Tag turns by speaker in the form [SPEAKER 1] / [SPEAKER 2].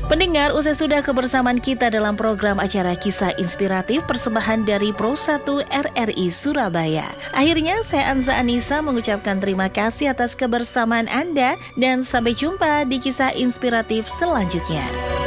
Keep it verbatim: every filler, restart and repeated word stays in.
[SPEAKER 1] Pendengar, usai sudah kebersamaan kita dalam program acara Kisah Inspiratif persembahan dari Pro satu R R I Surabaya. Akhirnya saya Anza Anissa mengucapkan terima kasih atas kebersamaan Anda dan sampai jumpa di Kisah Inspiratif selanjutnya.